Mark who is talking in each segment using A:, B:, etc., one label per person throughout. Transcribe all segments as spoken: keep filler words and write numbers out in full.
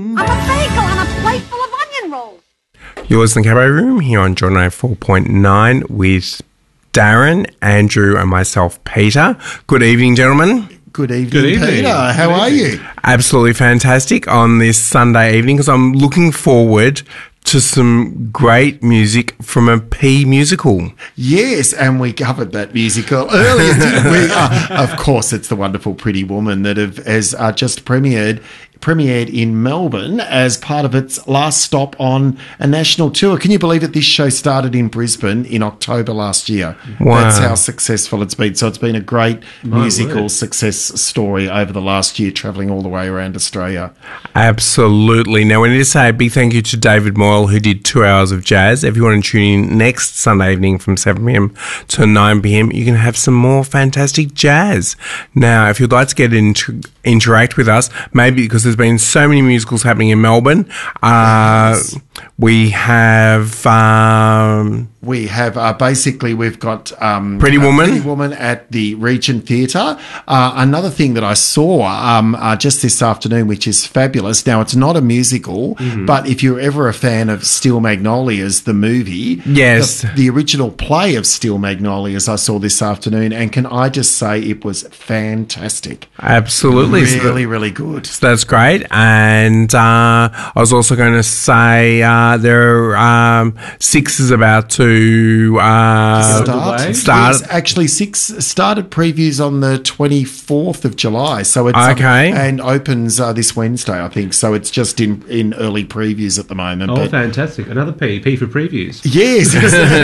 A: I'm a bagel on a plate full of onion rolls.
B: You're listening to Cabaret Room here on Joy ninety-four point nine with Darren, Andrew and myself, Peter. Good evening, gentlemen.
C: Good evening,
D: Good evening.
C: Peter. How
D: Good
C: are
D: evening.
C: you?
B: Absolutely fantastic on this Sunday evening because I'm looking forward to some great music from a P musical.
C: Yes, and we covered that musical earlier, didn't we? Uh, of course, it's the wonderful Pretty Woman that have, has uh, just premiered premiered in Melbourne as part of its last stop on a national tour. Can you believe it? This show started in Brisbane in October last year.
B: Wow.
C: That's how successful it's been. So it's been a great
D: My
C: musical
D: word.
C: success story over the last year, travelling all the way around Australia.
B: Absolutely. Now, we need to say a big thank you to David Moyle, who did two hours of jazz. If you want to tune in next Sunday evening from seven p.m. to nine p.m, you can have some more fantastic jazz. Now, if you'd like to get into interact with us, maybe because there's been so many musicals happening in Melbourne, uh,
C: Yes.
B: we have... Um,
C: We have uh, basically we've got um,
B: Pretty
C: uh,
B: Woman.
C: Pretty Woman at the Regent Theatre. Uh, another thing that I saw um, uh, just this afternoon, which is fabulous. Now it's not a musical,
B: Mm-hmm.
C: but if you're ever a fan of Steel Magnolias, the movie,
B: Yes.
C: the, the original play of Steel Magnolias, I saw this afternoon, and can I just say it was fantastic,
B: absolutely. So
C: really, really good.
B: So that's great. And uh, I was also going to say uh, there are um, Six is about to uh,
C: Start.
B: start.
C: Yes, actually, six started previews on the twenty-fourth of July. So it's um,
B: Okay.
C: and opens uh, this Wednesday, I think. So it's just in, in early previews at the moment.
D: Oh,
C: but
D: fantastic. Another P. P for previews.
C: yes,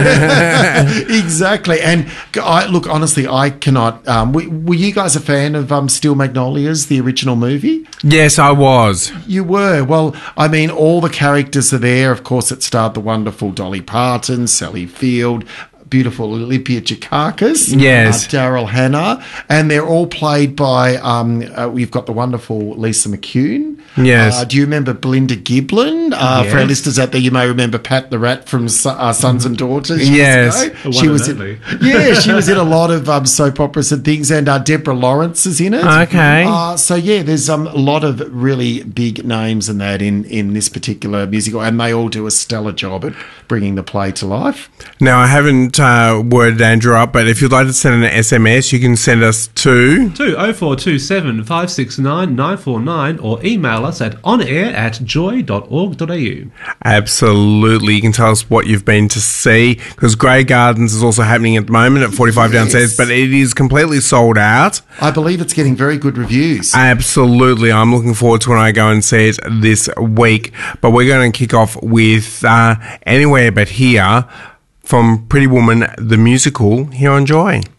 C: exactly. And I, look, honestly, I cannot. Um, were, were you guys a fan of um, Steel Magnolias, the original movie?
B: Yes, I was.
C: You were. Well, I mean, all the characters are there. Of course, it starred the wonderful Dolly Parton, Sally Field, beautiful Olympia Dukakis,
B: Yes.
C: uh, Daryl Hannah, and they're all played by, um, uh, we've got the wonderful Lisa McCune.
B: Yes.
C: Uh, do you remember Belinda Giblin? Uh, For our
D: Yes.
C: listeners out there, you may remember Pat the Rat from Su- uh, Sons and Daughters. years
B: Yes.
C: ago.
D: The one
C: She
D: and
C: was in,
D: only.
C: yeah, she was in a lot of um, soap operas and things, and uh, Deborah Lawrence is in it.
B: Okay.
C: Uh, so yeah, there's um, a lot of really big names in that in, in this particular musical, and they all do a stellar job at bringing the play to life.
B: Now, I haven't uh, worded Andrew up, but if you'd like to send an S M S, you can send us to...
D: Two oh four two seven five six nine nine four nine or email us at onair at joy dot org dot a u.
B: Absolutely. You can tell us what you've been to see, because Grey Gardens is also happening at the moment at forty-five
C: Yes.
B: downstairs, but it is completely sold out.
C: I believe it's getting very good reviews.
B: Absolutely. I'm looking forward to when I go and see it this week. But we're going to kick off with uh, Anywhere But Here from Pretty Woman, the musical, here on Joy.